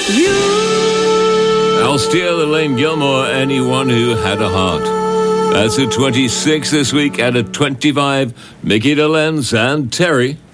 Al Steele, Elaine Gilmore, Anyone Who Had a Heart. That's at 26 this week, and at 25, Mickey DeLenz and Terry.